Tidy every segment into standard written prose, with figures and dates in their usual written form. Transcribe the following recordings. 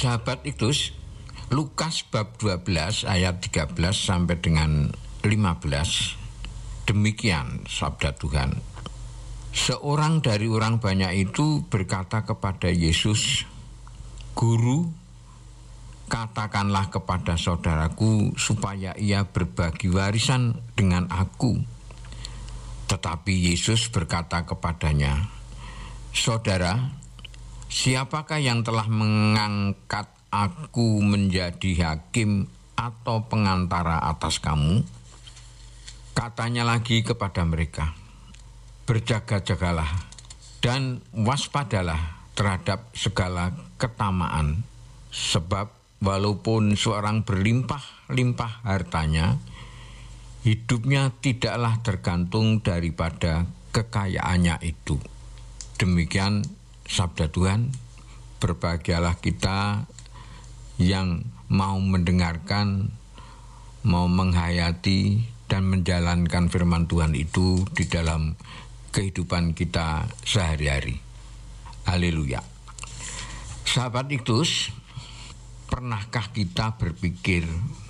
Sahabat Iktus, Lukas bab 12 ayat 13 sampai dengan 15. Demikian sabda Tuhan. Seorang dari orang banyak itu berkata kepada Yesus, "Guru, katakanlah kepada saudaraku supaya ia berbagi warisan dengan aku." Tetapi Yesus berkata kepadanya, "Saudara, siapakah yang telah mengangkat aku menjadi hakim atau pengantara atas kamu?" Katanya lagi kepada mereka, "Berjaga-jagalah dan waspadalah terhadap segala ketamaan, sebab walaupun seorang berlimpah-limpah hartanya, hidupnya tidaklah tergantung daripada kekayaannya itu." Demikian sabda Tuhan. Berbahagialah kita yang mau mendengarkan, mau menghayati dan menjalankan firman Tuhan itu di dalam kehidupan kita sehari-hari. Haleluya. Sahabat Iktus, pernahkah kita berpikir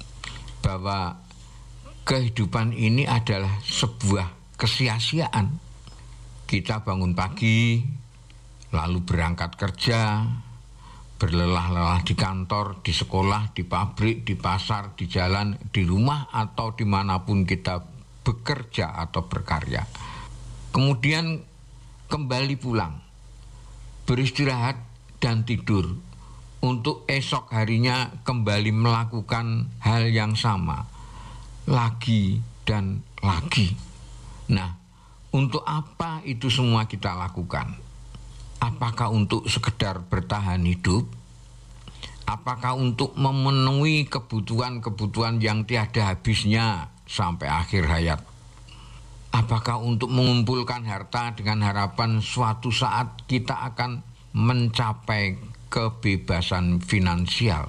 bahwa kehidupan ini adalah sebuah kesia-siaan? Kita bangun pagi, lalu berangkat kerja, berlelah-lelah di kantor, di sekolah, di pabrik, di pasar, di jalan, di rumah, atau dimanapun kita bekerja atau berkarya. Kemudian kembali pulang, beristirahat dan tidur, untuk esok harinya kembali melakukan hal yang sama, lagi dan lagi. Nah, untuk apa itu semua kita lakukan? Apakah untuk sekedar bertahan hidup? Apakah untuk memenuhi kebutuhan-kebutuhan yang tiada habisnya sampai akhir hayat? Apakah untuk mengumpulkan harta dengan harapan suatu saat kita akan mencapai kebebasan finansial?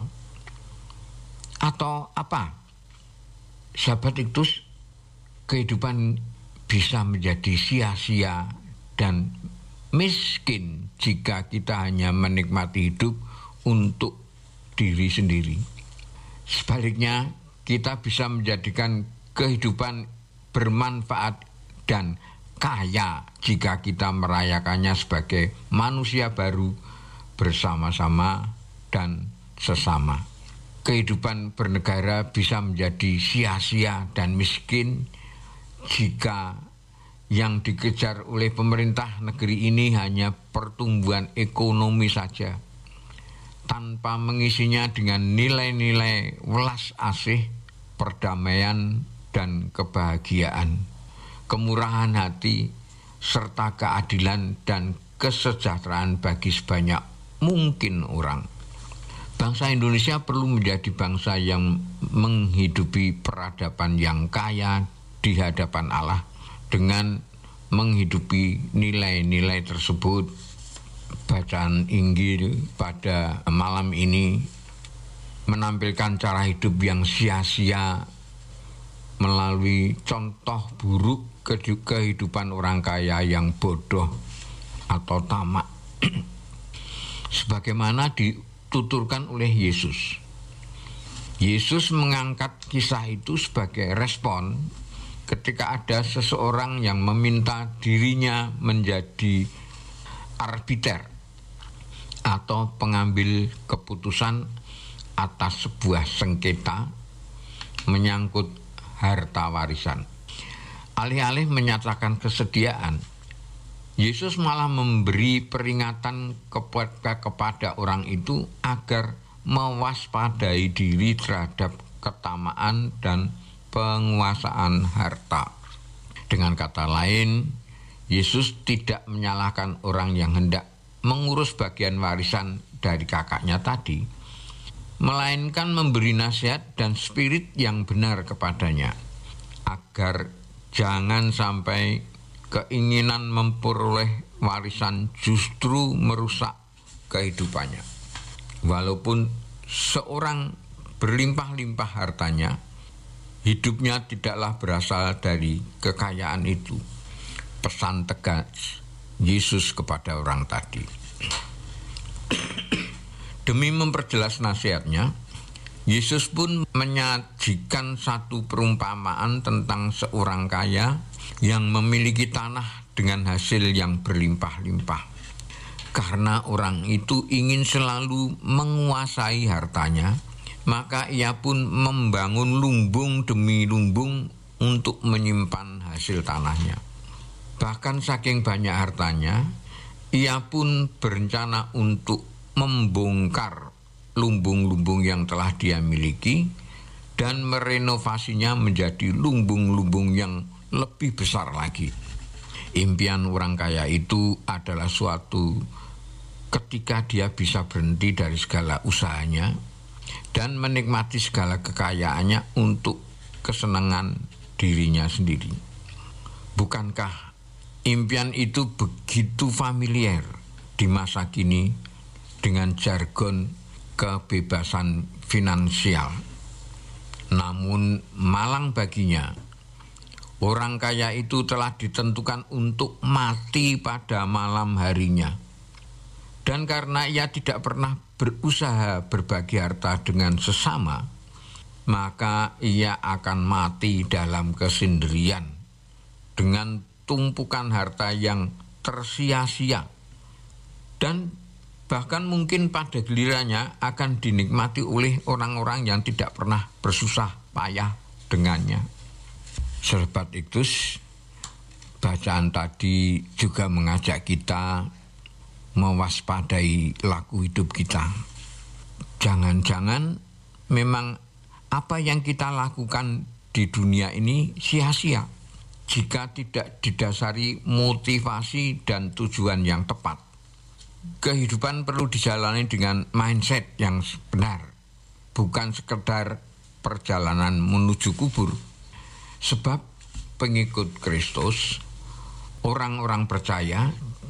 Atau apa? Sahabat Iktus, kehidupan bisa menjadi sia-sia dan miskin jika kita hanya menikmati hidup untuk diri sendiri. Sebaliknya, kita bisa menjadikan kehidupan bermanfaat dan kaya jika kita merayakannya sebagai manusia baru bersama-sama dan sesama. Kehidupan bernegara bisa menjadi sia-sia dan miskin jika yang dikejar oleh pemerintah negeri ini hanya pertumbuhan ekonomi saja, tanpa mengisinya dengan nilai-nilai welas asih, perdamaian dan kebahagiaan, kemurahan hati, serta keadilan dan kesejahteraan bagi sebanyak mungkin orang. Bangsa Indonesia perlu menjadi bangsa yang menghidupi peradaban yang kaya di hadapan Allah. Dengan menghidupi nilai-nilai tersebut, bacaan Injil pada malam ini menampilkan cara hidup yang sia-sia melalui contoh buruk kehidupan orang kaya yang bodoh atau tamak. Sebagaimana dituturkan oleh Yesus. Yesus mengangkat kisah itu sebagai respon ketika ada seseorang yang meminta dirinya menjadi arbiter atau pengambil keputusan atas sebuah sengketa menyangkut harta warisan. Alih-alih menyatakan kesediaan, Yesus malah memberi peringatan kepada orang itu agar mewaspadai diri terhadap ketamaan dan penguasaan harta. Dengan kata lain, Yesus tidak menyalahkan orang yang hendak mengurus bagian warisan dari kakaknya tadi, melainkan memberi nasihat dan spirit yang benar kepadanya, agar jangan sampai keinginan memperoleh warisan justru merusak kehidupannya. Walaupun seorang berlimpah-limpah hartanya, hidupnya tidaklah berasal dari kekayaan itu. Pesan tegas Yesus kepada orang tadi. Demi memperjelas nasihatnya, Yesus pun menyajikan satu perumpamaan tentang seorang kaya yang memiliki tanah dengan hasil yang berlimpah-limpah. Karena orang itu ingin selalu menguasai hartanya, maka ia pun membangun lumbung demi lumbung untuk menyimpan hasil tanahnya. Bahkan saking banyak hartanya, ia pun berencana untuk membongkar lumbung-lumbung yang telah dia miliki dan merenovasinya menjadi lumbung-lumbung yang lebih besar lagi. Impian orang kaya itu adalah suatu ketika dia bisa berhenti dari segala usahanya dan menikmati segala kekayaannya untuk kesenangan dirinya sendiri. Bukankah impian itu begitu familiar di masa kini dengan jargon kebebasan finansial? Namun malang baginya, orang kaya itu telah ditentukan untuk mati pada malam harinya. Dan karena ia tidak pernah berusaha berbagi harta dengan sesama, maka ia akan mati dalam kesendirian dengan tumpukan harta yang tersia-sia, dan bahkan mungkin pada gilirannya akan dinikmati oleh orang-orang yang tidak pernah bersusah payah dengannya. Sahabat Iktus, bacaan tadi juga mengajak kita mewaspadai laku hidup kita. Jangan-jangan memang apa yang kita lakukan di dunia ini sia-sia jika tidak didasari motivasi dan tujuan yang tepat. Kehidupan perlu dijalani dengan mindset yang benar, bukan sekedar perjalanan menuju kubur. Sebab pengikut Kristus, orang-orang percaya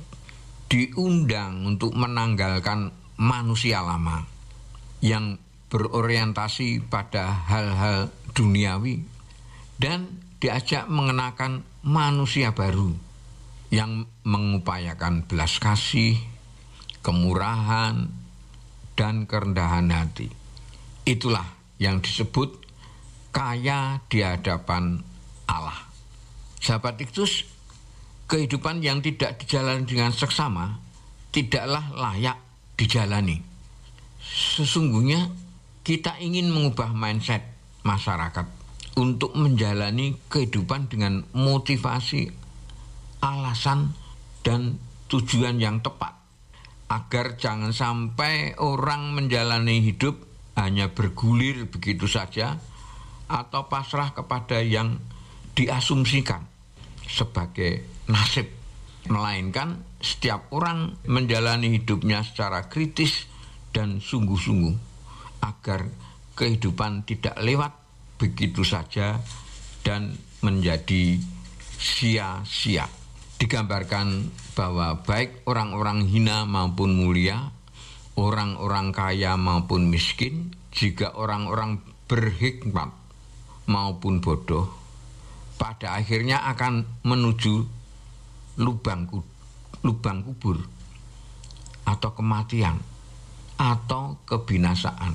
diundang untuk menanggalkan manusia lama yang berorientasi pada hal-hal duniawi dan diajak mengenakan manusia baru yang mengupayakan belas kasih, kemurahan, dan kerendahan hati. Itulah yang disebut kaya di hadapan Allah. Sahabat Iktus, kehidupan yang tidak dijalani dengan seksama tidaklah layak dijalani. Sesungguhnya kita ingin mengubah mindset masyarakat untuk menjalani kehidupan dengan motivasi, alasan, dan tujuan yang tepat, agar jangan sampai orang menjalani hidup hanya bergulir begitu saja atau pasrah kepada yang diasumsikan sebagai nasib. Melainkan setiap orang menjalani hidupnya secara kritis dan sungguh-sungguh agar kehidupan tidak lewat begitu saja dan menjadi sia-sia. Digambarkan bahwa baik orang-orang hina maupun mulia, orang-orang kaya maupun miskin, juga orang-orang berhikmat maupun bodoh, pada akhirnya akan menuju lubang kubur atau kematian atau kebinasaan.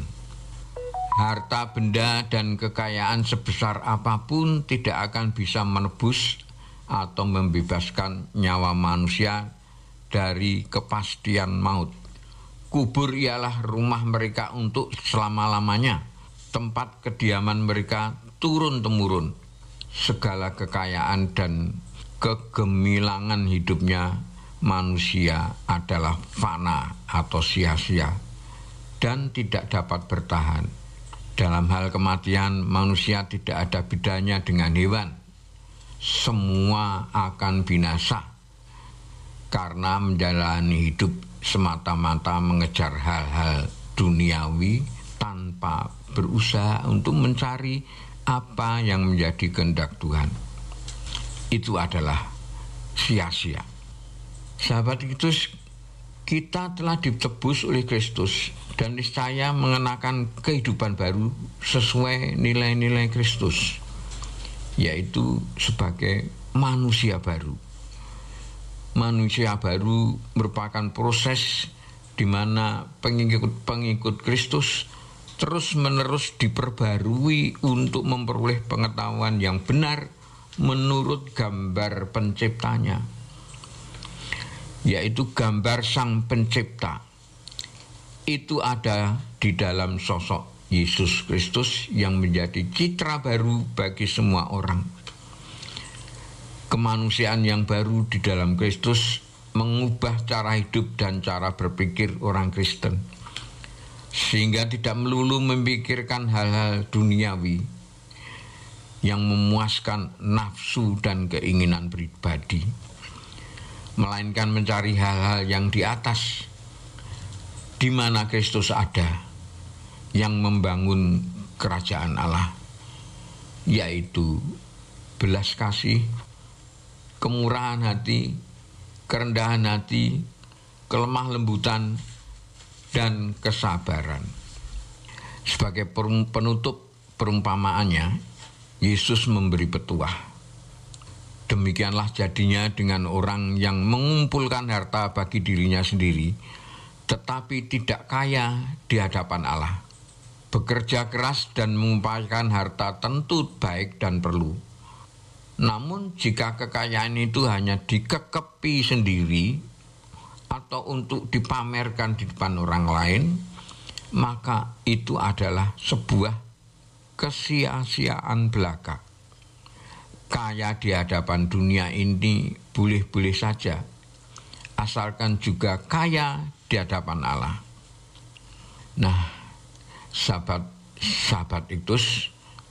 Harta benda dan kekayaan sebesar apapun tidak akan bisa menebus atau membebaskan nyawa manusia dari kepastian maut. Kubur ialah rumah mereka untuk selama-lamanya, tempat kediaman mereka turun-temurun. Segala kekayaan dan kegemilangan hidupnya manusia adalah fana atau sia-sia dan tidak dapat bertahan. Dalam hal kematian, manusia tidak ada bedanya dengan hewan. Semua akan binasa karena menjalani hidup semata-mata mengejar hal-hal duniawi tanpa berusaha untuk mencari apa yang menjadi kehendak Tuhan. Itu adalah sia-sia. Sahabat Kristus, kita telah ditebus oleh Kristus dan niscaya mengenakan kehidupan baru sesuai nilai-nilai Kristus, yaitu sebagai manusia baru. Manusia baru merupakan proses di mana pengikut-pengikut Kristus terus-menerus diperbarui untuk memperoleh pengetahuan yang benar menurut gambar penciptanya, yaitu gambar Sang Pencipta. Itu ada di dalam sosok Yesus Kristus yang menjadi citra baru bagi semua orang. Kemanusiaan yang baru di dalam Kristus mengubah cara hidup dan cara berpikir orang Kristen, sehingga tidak melulu memikirkan hal-hal duniawi yang memuaskan nafsu dan keinginan pribadi, melainkan mencari hal-hal yang di atas, di mana Kristus ada, yang membangun kerajaan Allah, yaitu belas kasih, kemurahan hati, kerendahan hati, kelemah lembutan, dan kesabaran. Sebagai penutup perumpamaannya, Yesus memberi petuah. Demikianlah jadinya dengan orang yang mengumpulkan harta bagi dirinya sendiri, tetapi tidak kaya di hadapan Allah. Bekerja keras dan mengumpulkan harta tentu baik dan perlu. Namun jika kekayaan itu hanya dikekepi sendiri atau untuk dipamerkan di depan orang lain, maka itu adalah sebuah kesia-siaan belaka. Kaya di hadapan dunia ini boleh-boleh saja, asalkan juga kaya di hadapan Allah. Nah, sahabat Iktus,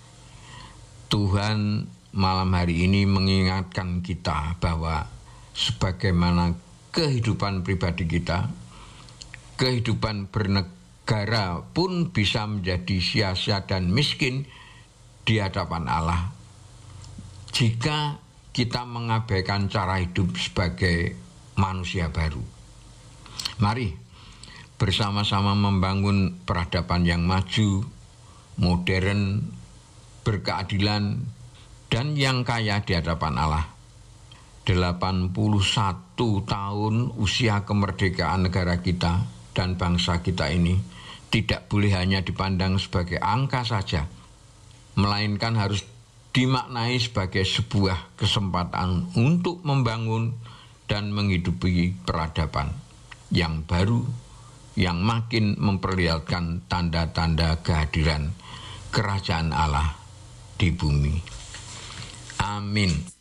Tuhan malam hari ini mengingatkan kita bahwa sebagaimana kehidupan pribadi kita, kehidupan bernegara pun bisa menjadi sia-sia dan miskin di hadapan Allah jika kita mengabaikan cara hidup sebagai manusia baru. Mari bersama-sama membangun peradaban yang maju, modern, berkeadilan, dan yang kaya di hadapan Allah. 81 tahun usia kemerdekaan negara kita dan bangsa kita ini tidak boleh hanya dipandang sebagai angka saja, melainkan harus dimaknai sebagai sebuah kesempatan untuk membangun dan menghidupi peradaban yang baru, yang makin memperlihatkan tanda-tanda kehadiran kerajaan Allah di bumi. Amin.